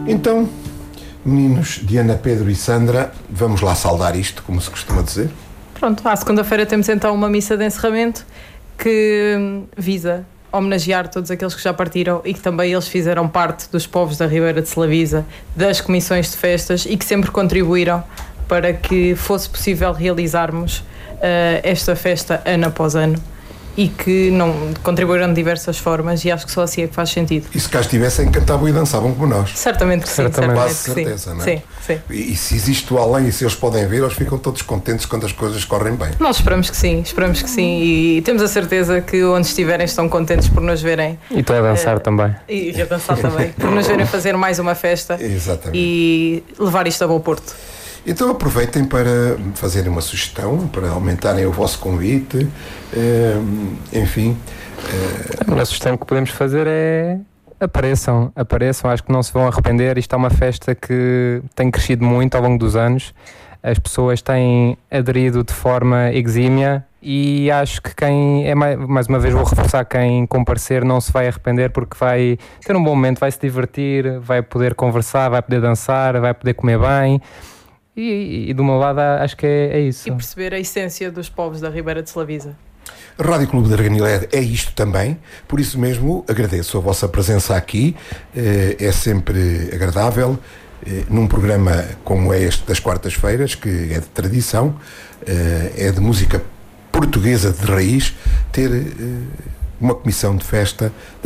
Então, meninos, Diana, Pedro e Sandra, vamos lá saudar isto, como se costuma dizer. Pronto, à segunda-feira temos então uma missa de encerramento que visa homenagear todos aqueles que já partiram e que também eles fizeram parte dos povos da Ribeira de Celavisa, das comissões de festas e que sempre contribuíram para que fosse possível realizarmos esta festa ano após ano e que não contribuíram de diversas formas, e acho que só assim é que faz sentido. E se cá estivessem, cantavam e dançavam como nós. Certamente que sim, Quase certeza, não é? Sim, sim. E se existe o além e se eles podem ver, eles ficam todos contentes quando as coisas correm bem. Nós esperamos que sim, e temos a certeza que onde estiverem estão contentes por nos verem. E tu a dançar também. E a dançar também, por nos verem fazer mais uma festa. Exatamente. E levar isto a bom porto. Então aproveitem para fazerem uma sugestão, para aumentarem o vosso convite, enfim. A sugestão que podemos fazer é apareçam, acho que não se vão arrepender. Isto é uma festa que tem crescido muito ao longo dos anos, as pessoas têm aderido de forma exímia e acho que mais uma vez vou reforçar, quem comparecer não se vai arrepender, porque vai ter um bom momento, vai se divertir, vai poder conversar, vai poder dançar, vai poder comer bem. E do meu lado acho que é isso. E perceber a essência dos povos da Ribeira de Celavisa. A Rádio Clube de Arganilé é isto também, por isso mesmo agradeço a vossa presença aqui, é sempre agradável, num programa como é este das quartas-feiras, que é de tradição, é de música portuguesa de raiz, ter uma comissão de festa